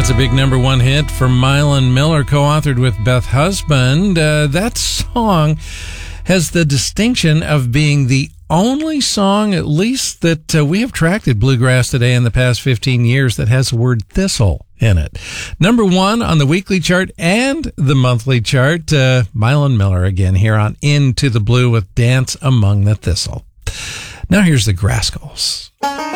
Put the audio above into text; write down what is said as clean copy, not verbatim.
That's a big number one hit for Mylon Miller, co-authored with Beth Husband. That song has the distinction of being the only song, at least that we have tracked at Bluegrass Today in the past 15 years, that has the word thistle in it. Number one on the weekly chart and the monthly chart. Mylon Miller again here on Into the Blue with Dance Among the Thistle. Now here's the Grascals.